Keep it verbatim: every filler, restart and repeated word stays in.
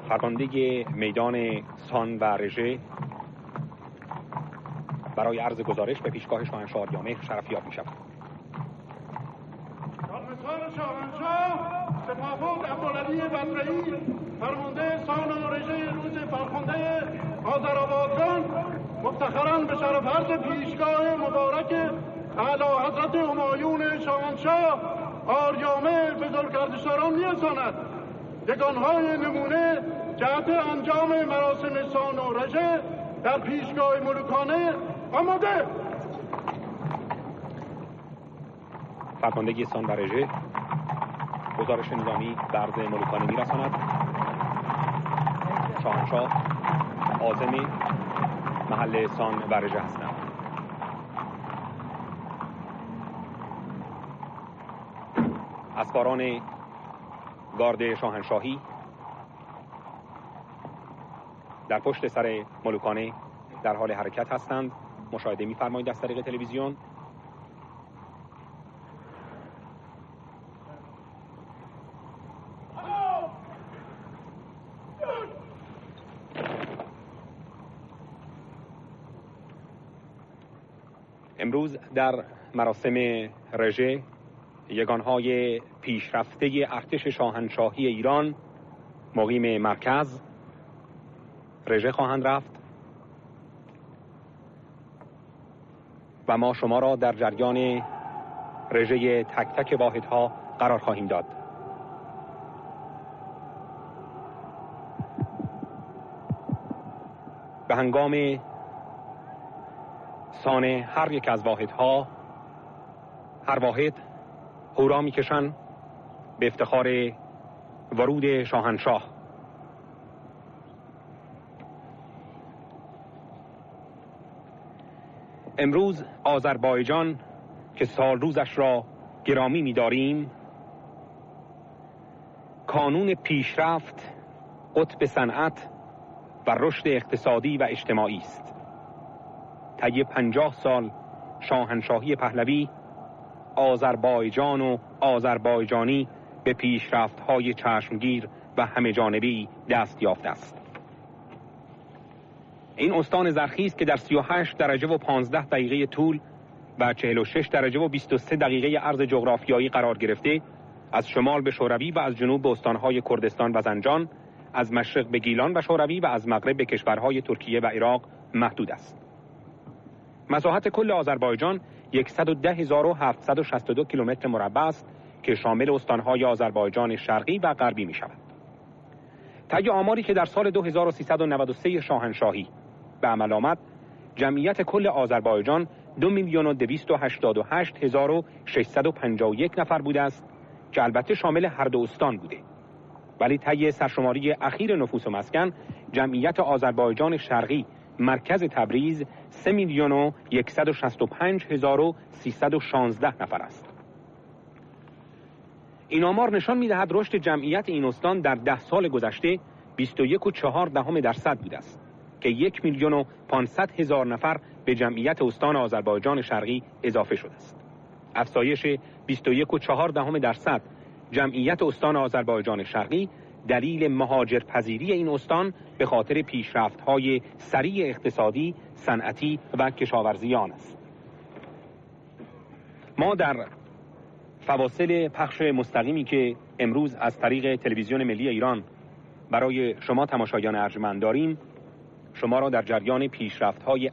فرمانده میدان سان و رژه برای عرض گزارش به پیشگاه شاهنشاه آریامهر شرفیاب می شود. کارمسان شاهنشاه سپاهبد عبدالعلی بدرعی فرمانده سان و رژه روز فرخنده آذرآبادگان مفتخراً به شرف عرض پیشگاه مبارک اعلی حضرت همایون شاهنشاه آریامهر فضلکردشوران می‌رساند. یگانهای نمونه جهت انجام مراسم سان و رژه در پیشگاه ملوکانه آماده. فرماندگی سان و رژه گزارش نظامی به عرض ملوکانه می‌رساند. شاهنشاه عازم محل سان و رژه هستند. اسواران گارد شاهنشاهی در پشت سر ملوکانه در حال حرکت هستند. مشاهده می‌فرمایید از طریق تلویزیون. امروز در مراسم رژه یگانهای پیشرفته ارتش شاهنشاهی ایران مقیم مرکز رژه خواهند رفت و ما شما را در جریان رژه تک تک واحدها قرار خواهیم داد. به هنگام سان هر یک از واحدها هر واحد هورا میکشند به افتخار ورود شاهنشاه. امروز آذربایجان که سال روزش را گرامی می‌داریم کانون پیشرفت، قطب صنعت و رشد اقتصادی و اجتماعی است. طی پنجاه سال شاهنشاهی پهلوی آذربایجان و آذربایجانی به پیشرفت‌های چشمگیر و همه جانبی دست یافته است. این استان زرخیز که در سی و هشت درجه و پانزده دقیقه طول و چهل و شش درجه و بیست و سه دقیقه عرض جغرافیایی قرار گرفته، از شمال به شوروی و از جنوب به استانهای کردستان و زنجان، از مشرق به گیلان و شوروی و از مغرب به کشورهای ترکیه و عراق محدود است. مساحت کل آذربایجان صد و ده هزار و هفتصد و شصت و دو کیلومتر مربع است که شامل استانهای آذربایجان شرقی و غربی می شود. طی آماری که در سال دو هزار و سیصد و نود و سه شاهنشاهی به عمل آمد، جمعیت کل آذربایجان دو میلیون و دویست و هشتاد و هشت هزار و ششصد و پنجاه و یک نفر بوده است که البته شامل هر دو استان بوده. ولی طی سرشماری اخیر نفوس و مسکن، جمعیت آذربایجان شرقی مرکز تبریز سه میلیون و صد و شصت و پنج هزار و سیصد و شانزده نفر است. این آمار نشان می‌دهد رشد جمعیت این استان در ده سال گذشته بیست و یک و چهار دهم درصد بوده است که یک میلیون و پانصد هزار نفر به جمعیت استان آذربایجان شرقی اضافه شده است. افزایش بیست و یک و چهار دهم درصد جمعیت استان آذربایجان شرقی دلیل مهاجرپذیری این استان به خاطر پیشرفت‌های سریع اقتصادی، صنعتی و کشاورزی آن است. ما در فواصل پخش مستقیمی که امروز از طریق تلویزیون ملی ایران برای شما تماشایان ارجمند داریم، شما را در جریان پیشرفت‌های